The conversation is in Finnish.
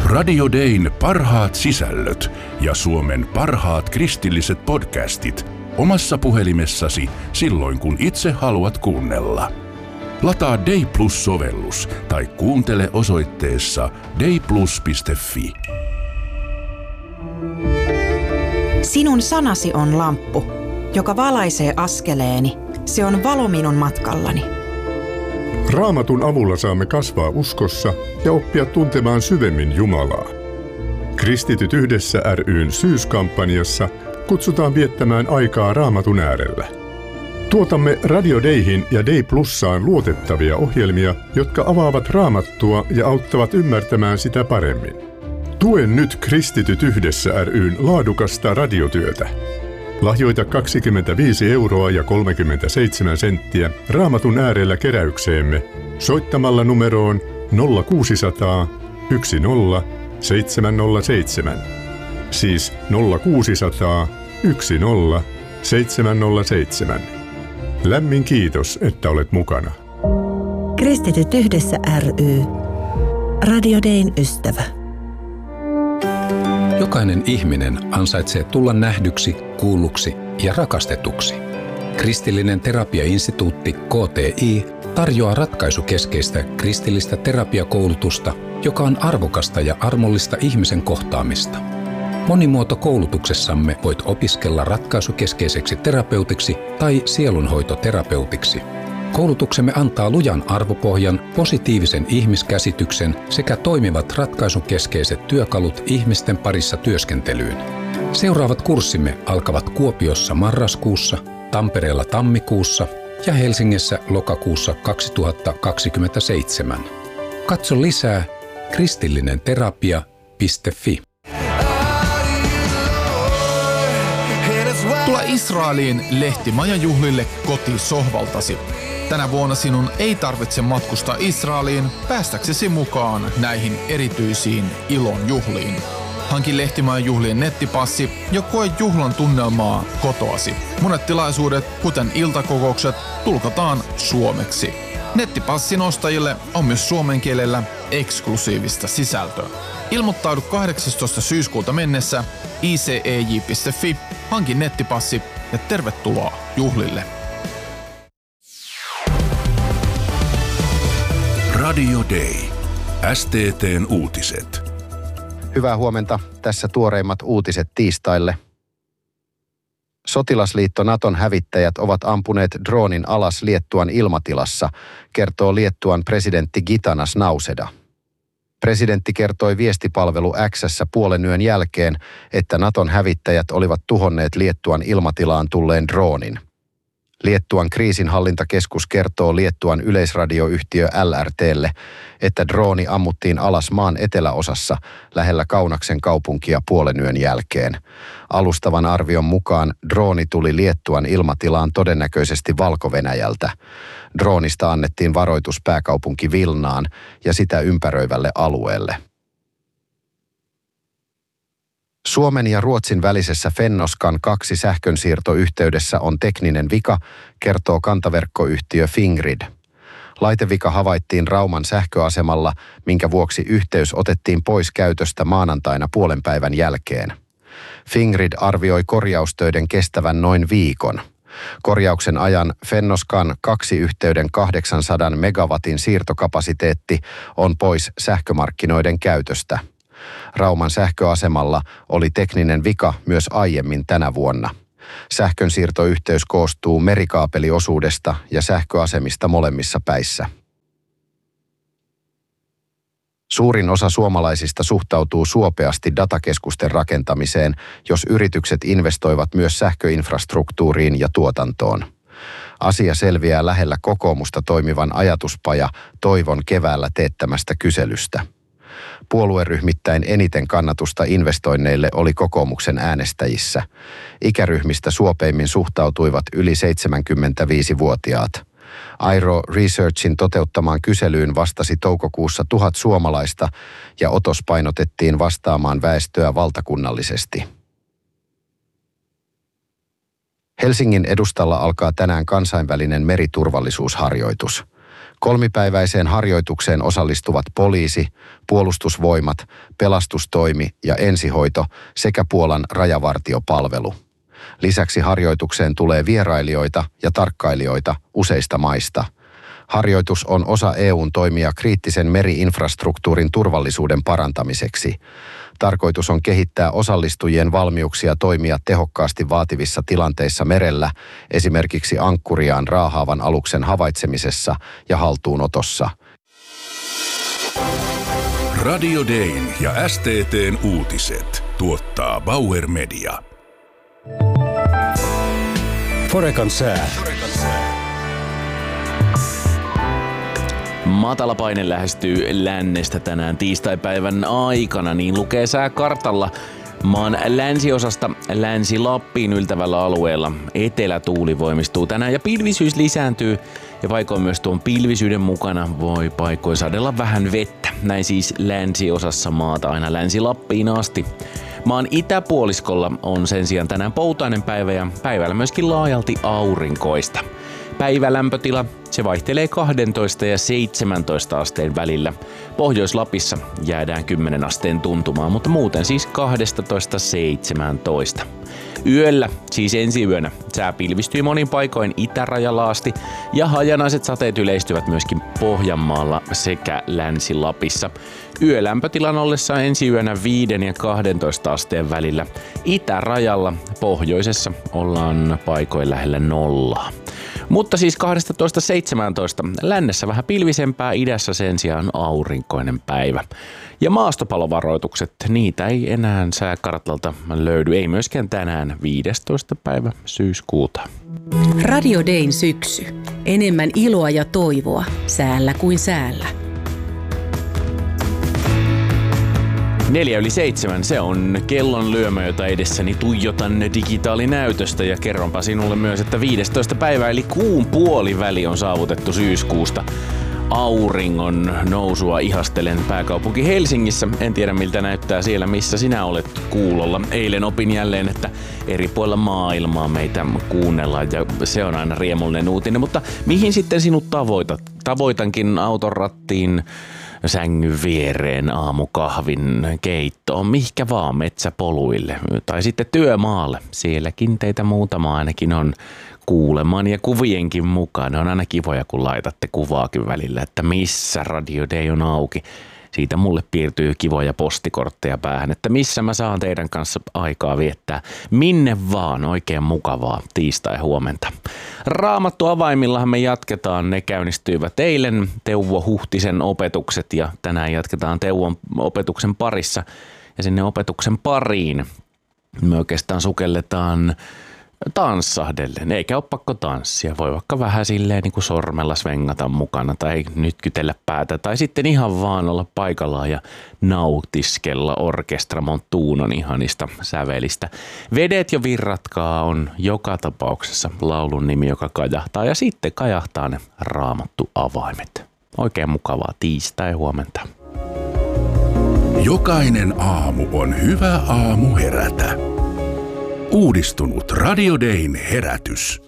Radio Dayn parhaat sisällöt ja Suomen parhaat kristilliset podcastit omassa puhelimessasi silloin, kun itse haluat kuunnella. Lataa Day Plus-sovellus tai kuuntele osoitteessa dayplus.fi. Sinun sanasi on lamppu, joka valaisee askeleeni. Se on valo minun matkallani. Raamatun avulla saamme kasvaa uskossa ja oppia tuntemaan syvemmin Jumalaa. Kristityt yhdessä ry:n syyskampanjassa kutsutaan viettämään aikaa Raamatun äärellä. Tuotamme Radio Dayhin ja Day Plussaan luotettavia ohjelmia, jotka avaavat Raamattua ja auttavat ymmärtämään sitä paremmin. Tue nyt Kristityt yhdessä ry:n laadukasta radiotyötä. Lahjoita 25 € ja 37 senttiä Raamatun äärellä keräykseemme soittamalla numeroon 0600 10 707. Siis 0600 10 707. Lämmin kiitos, että olet mukana. Kristityt yhdessä ry. Radio Dayn ystävä. Jokainen ihminen ansaitsee tulla nähdyksi, kuulluksi ja rakastetuksi. Kristillinen terapiainstituutti KTI tarjoaa ratkaisukeskeistä kristillistä terapiakoulutusta, joka on arvokasta ja armollista ihmisen kohtaamista. Monimuotokoulutuksessamme voit opiskella ratkaisukeskeiseksi terapeutiksi tai sielunhoitoterapeutiksi. Koulutuksemme antaa lujan arvopohjan, positiivisen ihmiskäsityksen sekä toimivat ratkaisukeskeiset työkalut ihmisten parissa työskentelyyn. Seuraavat kurssimme alkavat Kuopiossa marraskuussa, Tampereella tammikuussa ja Helsingissä lokakuussa 2027. Katso lisää kristillinenterapia.fi. Tule Israeliin lehtimajajuhlille kotisohvaltasi. Tänä vuonna sinun ei tarvitse matkustaa Israeliin päästäksesi mukaan näihin erityisiin ilon juhliin. Hanki lehtimajajuhlien nettipassi ja koe juhlan tunnelmaa kotoasi. Monet tilaisuudet, kuten iltakokoukset, tulkataan suomeksi. Nettipassin ostajille on myös suomen kielellä eksklusiivista sisältöä. Ilmoittaudu 18. syyskuuta mennessä icej.fi, hanki nettipassi ja tervetuloa juhlille. Radio Day. STT:n uutiset. Hyvää huomenta. Tässä tuoreimmat uutiset tiistaille. Sotilasliitto Naton hävittäjät ovat ampuneet droonin alas Liettuan ilmatilassa, kertoo Liettuan presidentti Gitanas Nauseda. Presidentti kertoi viestipalvelu X:ssä puolen yön jälkeen, että Naton hävittäjät olivat tuhonneet Liettuan ilmatilaan tulleen droonin. Liettuan kriisinhallintakeskus kertoo Liettuan yleisradioyhtiö LRT:lle, että drooni ammuttiin alas maan eteläosassa lähellä Kaunaksen kaupunkia puolen yön jälkeen. Alustavan arvion mukaan drooni tuli Liettuan ilmatilaan todennäköisesti Valko-Venäjältä. Droonista annettiin varoitus pääkaupunki Vilnaan ja sitä ympäröivälle alueelle. Suomen ja Ruotsin välisessä Fennoskan 2 sähkönsiirtoyhteydessä on tekninen vika, kertoo kantaverkkoyhtiö Fingrid. Laitevika havaittiin Rauman sähköasemalla, minkä vuoksi yhteys otettiin pois käytöstä maanantaina puolen päivän jälkeen. Fingrid arvioi korjaustöiden kestävän noin viikon. Korjauksen ajan Fennoskan 2-yhteyden 800 megawatin siirtokapasiteetti on pois sähkömarkkinoiden käytöstä. Rauman sähköasemalla oli tekninen vika myös aiemmin tänä vuonna. Sähkönsiirtoyhteys koostuu merikaapeliosuudesta ja sähköasemista molemmissa päissä. Suurin osa suomalaisista suhtautuu suopeasti datakeskusten rakentamiseen, jos yritykset investoivat myös sähköinfrastruktuuriin ja tuotantoon. Asia selviää lähellä kokoomusta toimivan ajatuspaja Toivon keväällä teettämästä kyselystä. Puolueryhmittäin eniten kannatusta investoinneille oli kokoomuksen äänestäjissä. Ikäryhmistä suopeimmin suhtautuivat yli 75-vuotiaat. Airo Researchin toteuttamaan kyselyyn vastasi toukokuussa 1000 suomalaista ja otos painotettiin vastaamaan väestöä valtakunnallisesti. Helsingin edustalla alkaa tänään kansainvälinen meriturvallisuusharjoitus. 3-päiväiseen harjoitukseen osallistuvat poliisi, puolustusvoimat, pelastustoimi ja ensihoito sekä Puolan rajavartiopalvelu. Lisäksi harjoitukseen tulee vierailijoita ja tarkkailijoita useista maista. Harjoitus on osa EU:n toimia kriittisen meri-infrastruktuurin turvallisuuden parantamiseksi. Tarkoitus on kehittää osallistujien valmiuksia toimia tehokkaasti vaativissa tilanteissa merellä, esimerkiksi ankkuriaan raahaavan aluksen havaitsemisessa ja haltuunotossa. Radio Dayn ja STT:n uutiset tuottaa Bauer Media. Forecan sää. Matala paine lähestyy lännestä tänään tiistaipäivän aikana, niin lukee sääkartalla. Maan länsiosasta Länsi-Lappiin yltävällä alueella etelätuuli voimistuu tänään ja pilvisyys lisääntyy. Ja paikoin myös tuon pilvisyyden mukana voi paikoin sadella vähän vettä. Näin siis länsiosassa maata aina Länsi-Lappiin asti. Maan itäpuoliskolla on sen sijaan tänään poutainen päivä ja päivällä myöskin laajalti aurinkoista. Päivälämpötila se vaihtelee 12 ja 17 asteen välillä. Pohjois-Lapissa jäädään 10 asteen tuntumaan, mutta muuten siis 12-17. Yöllä, siis ensi yönä, sää pilvistyy monin paikoin itärajalla asti ja hajanaiset sateet yleistyvät myöskin Pohjanmaalla sekä Länsi-Lapissa. Yölämpötilan ollessa ensi yönä 5 ja 12 asteen välillä. Itärajalla pohjoisessa ollaan paikoin lähellä nollaa. Mutta siis 12-17. Lännessä vähän pilvisempää, idässä sen sijaan aurinkoinen päivä. Ja maastopalovaroitukset, niitä ei enää sääkartalta löydy, ei myöskään tänään 15. päivä syyskuuta. Radio Dayn syksy. Enemmän iloa ja toivoa säällä kuin säällä. 6:04, se on kellon lyömä, jota edessäni tuijotan digitaalinäytöstä ja kerronpa sinulle myös, että 15. päivä eli kuun puoliväli on saavutettu syyskuusta. Auringon nousua ihastelen pääkaupunki Helsingissä. En tiedä miltä näyttää siellä, missä sinä olet kuulolla. Eilen opin jälleen, että eri puolilla maailmaa meitä kuunnellaan ja se on aina riemullinen uutinen. Mutta mihin sitten sinut tavoitat? Tavoitankin auton rattiin, sängyn viereen, aamukahvin keittoon, mihkä vaan metsäpoluille tai sitten työmaalle. Sielläkin teitä muutama ainakin on kuuleman ja kuvienkin mukaan. Ne on aina kivoja, kun laitatte kuvaakin välillä, että missä Radio Day on auki. Siitä mulle piirtyy kivoja postikortteja päähän, että missä mä saan teidän kanssa aikaa viettää. Minne vaan, oikein mukavaa tiistai-huomenta. Raamattu avaimillahan me jatketaan. Ne käynnistyivät eilen Teuvo Huhtisen opetukset ja tänään jatketaan Teuvon opetuksen parissa. Ja sinne opetuksen pariin me oikeastaan sukelletaan tanssahdellen, eikä ole pakko tanssia. Voi vaikka vähän silleen niin kuin sormella svengata mukana tai nytkytellä päätä tai sitten ihan vaan olla paikallaan ja nautiskella Orkestra Montunon ihanista sävelistä. Vedet jo virratkaa on joka tapauksessa laulun nimi, joka kajahtaa ja sitten kajahtaa ne Raamattu avaimet. Oikein mukavaa tiistai-huomenta. Jokainen aamu on hyvä aamu herätä. Uudistunut Radio Dayn herätys.